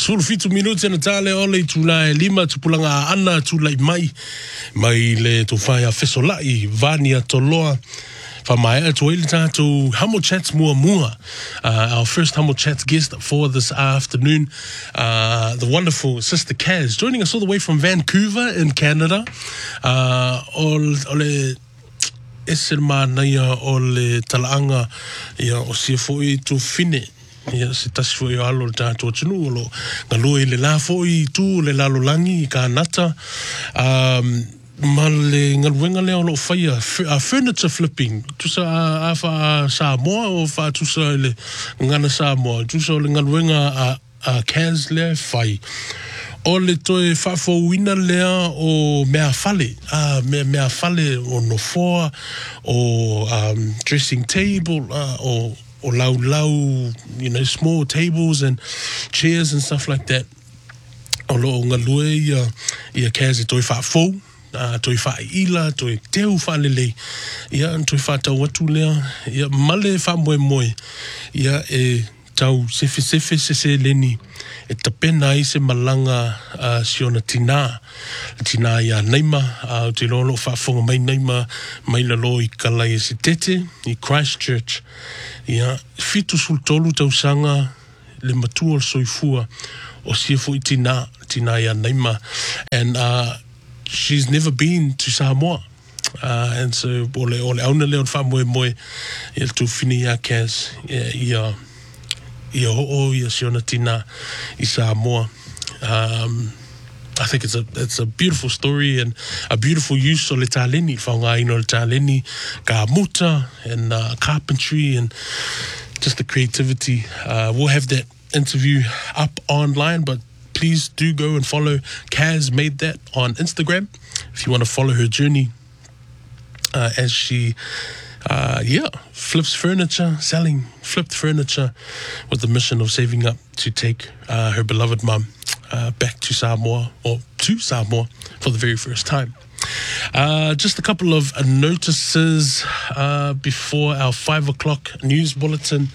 Sulfitu minuti na tale ole tulai lima tupulanga ana tulai mai le tufaya fesolai vania toloa Whamaea to to Humble Chats Mua. Our first Humble Chats guest for this afternoon, the wonderful Sister Kaz, joining us all the way from Vancouver in Canada. Ole eserma naya ole talaanga ya o siafoi tu fine. Ya se tasi foi alo tato tunu lo ngaloi le la foi tu le lalo langi ka nata. Male ngalwenga leo lo faya furniture flipping tu sa afa Samoa o fa tu sa le ngana Samoa tu sa le ngalwenga a Kaz le fai o le toe fa fo wina lea o mea fale mea fale o no foa o dressing table o lau you know, small tables and chairs and stuff like that o lo ngalue ia Kaz toe fa fo toi fa ila toi teu fa lele ia toi fa tau watu lea ia male fa moe ia e tau sefe se leni e tapena i se malanga siona tina ia neima te lolo fa fonga mai neima mai lalo i kalai se tete i Christchurch ia fitu sul tolu tau sanga le matua soifua o siefo i tina ia neima and she's never been to Samoa. And so, ole auna leo wha moe, il tu fini ia Kaz, ia ho'o, ia siona tina i Samoa. I think it's a beautiful story and a beautiful use of le tāleni, whaongaina le tāleni, ka muta and carpentry and just the creativity. We'll have that interview up online, but please do go and follow Kaz Made That on Instagram if you want to follow her journey as she, flips furniture, selling flipped furniture with the mission of saving up to take her beloved mum back to Samoa for the very first time. Just a couple of notices before our 5 o'clock news bulletin.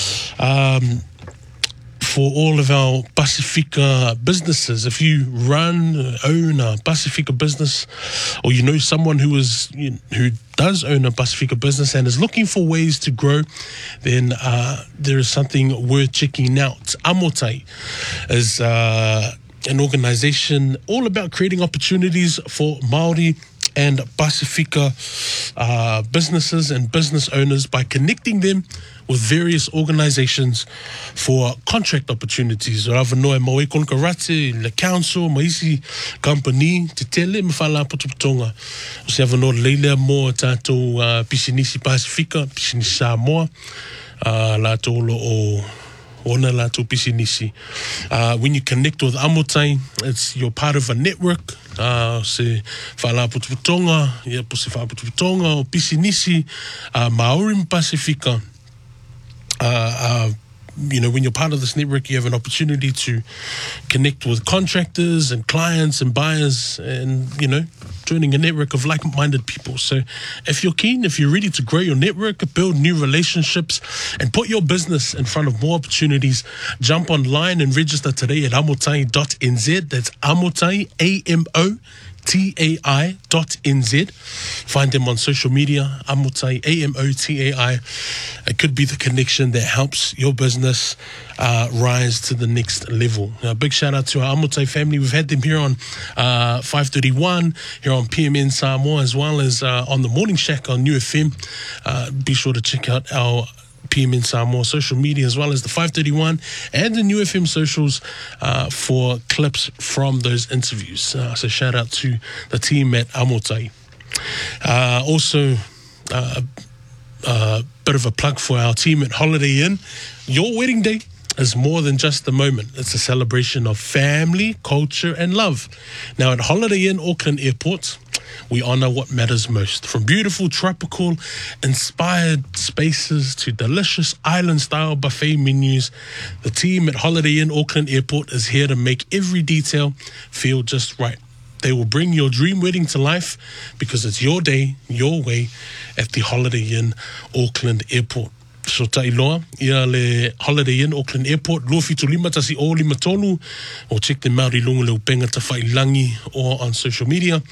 For all of our Pacifica businesses, if you own a Pacifica business, or you know someone who does own a Pacifica business and is looking for ways to grow, then there is something worth checking out. Amotai is an organization all about creating opportunities for Maori and Pacifica businesses and business owners by connecting them with various organizations for contract opportunities. Rava noe maui konkarate, le council, maisi company, te tele, mawhala putuputonga. O se ava noe leilea mo tātou pisinisi Pacifica, pisinisi Samoa, lātou lo o ona lātou pisinisi. When you connect with Amotai, you're part of a network. Se whala putuputonga, ia po se whala putuputonga, o pisinisi, Maori Pacifica. When you're part of this network, you have an opportunity to connect with contractors and clients and buyers and, joining a network of like-minded people. So if you're keen, if you're ready to grow your network, build new relationships, and put your business in front of more opportunities, jump online and register today at amotai.nz. That's Amotai, AMOTAI.nz. Find them on social media, Amotai, AMOTAI. It could be the connection that helps your business rise to the next level. A big shout out to our Amotai family. We've had them here on 531, here on PMN Samoa, as well as on the Morning Shack on New FM. Be sure to check out our PMN Samoa social media, as well as the 531 and the New FM socials for clips from those interviews. So shout out to the team at Amotai. Also, a bit of a plug for our team at Holiday Inn. Your wedding day is more than just a moment. It's a celebration of family, culture, and love. Now, at Holiday Inn Auckland Airport, we honor what matters most. From beautiful tropical inspired spaces to delicious island-style buffet menus, the team at Holiday Inn Auckland Airport is here to make every detail feel just right. They will bring your dream wedding to life because it's your day, your way at the Holiday Inn Auckland Airport. So tailoa, ia le Holiday Inn, Auckland Airport, lua fitu lima tasi o lima tolu, o check the Māori lunga le upenga ta whailangi or on social media.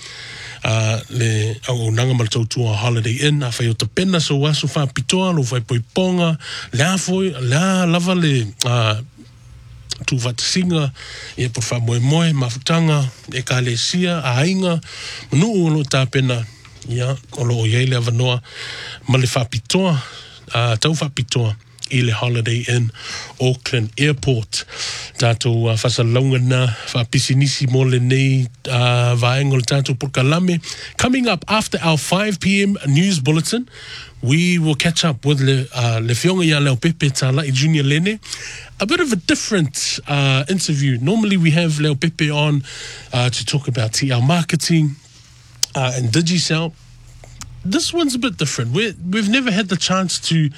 Le au nanga maltautua Holiday Inn, a whai o ta pena, so wasu wha pitoa, lo whai poiponga, lea foi, lea lava le tu whatasinga, e por wha moe moe, mafutanga, e ka le sia, a hainga, manu o lo ta pena, ia, o lo o iei le avanoa, ma le wha pitoa, tau whapitoa I le Holiday Inn, Auckland Airport. Tātou whasalaunga na whapisinisi mo le nei vaenga le tātou Pukalame. Coming up after our 5 p.m. news bulletin, we will catch up with le whionga ia Leo Pepe Tālai Junior Lene. A bit of a different interview. Normally we have Leo Pepe on to talk about TR marketing and Digicel. This one's a bit different. We've never had the chance to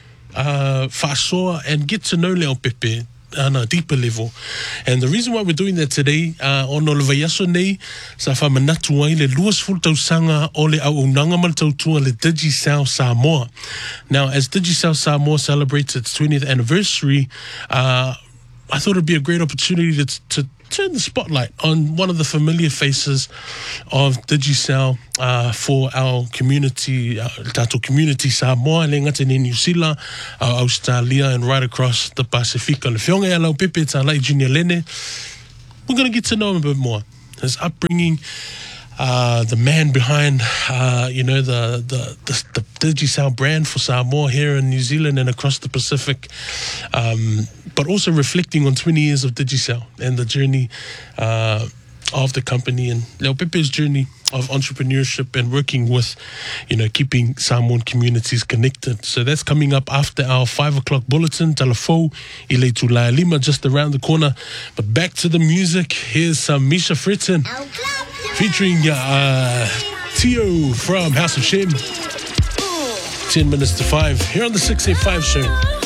whaasoa and get to know Leo Pepe on a deeper level. And the reason why we're doing that today, ono le vaiaso nei, sa whamanatu ai le luas fultausanga o le au unanga maltautua le Digicel Samoa. Now, as Digicel Samoa celebrates its 20th anniversary, I thought it'd be a great opportunity to turn the spotlight on one of the familiar faces of Digicel for our community, Tato community Samoa, le ngata ni New Zealand, Australia, and right across the Pacific. Le whionga ia Leo Pepe Tālai Junior Lene. We're going to get to know him a bit more. His upbringing, the man behind, the Digicel brand for Samoa here in New Zealand and across the Pacific, but also reflecting on 20 years of Digicel and the journey of the company and Leo Pepe's journey of entrepreneurship and working with, keeping Samoan communities connected. So that's coming up after our 5 o'clock bulletin. Talafou, Ile Tulai Lima, just around the corner. But back to the music. Here's some Misha Fritton featuring Tio from House of Shem. 10 minutes to 5 here on the 685 show.